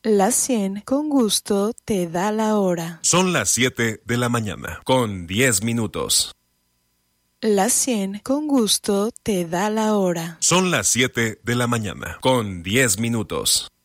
La 100 con gusto te da la hora. Son las 7 de la mañana, con 10 minutos. La 100 con gusto te da la hora. Son las 7 de la mañana, con 10 minutos.